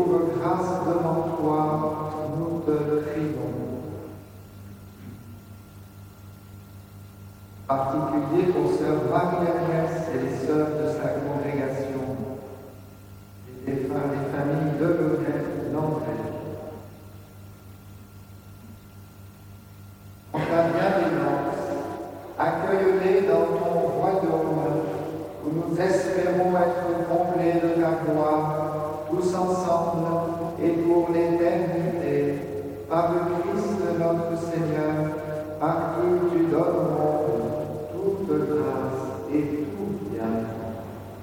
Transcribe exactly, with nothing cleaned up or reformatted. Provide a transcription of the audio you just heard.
trouve grâce devant toi, nous te prions. En particulier pour sœur Marie-Agnès et les sœurs de sa congrégation, et les familles de Lorette d'André. En ta bienveillance, accueille-les dans ton royaume, où nous espérons être comblés de ta gloire, tous ensemble,